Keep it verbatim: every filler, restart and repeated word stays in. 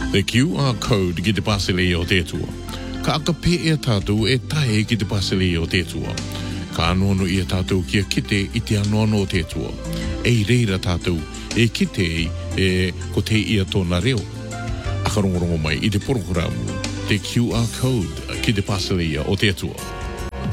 The Q R code ki te pasele o te tua. Ka aka pe e tātou e tae ki te pasele o te tua. Ka anono i a tātou kia kite i te anono o te tua. E reira tātou e kite e ko te ia tōna reo. Akarongorongo mai i te porokoramu, te Q R code ki te pasele o te tua.